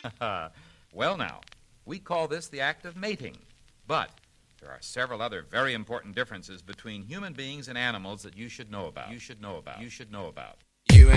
Well, now, we call this the act of mating. But there are several other very important differences between human beings and animals that you should know about.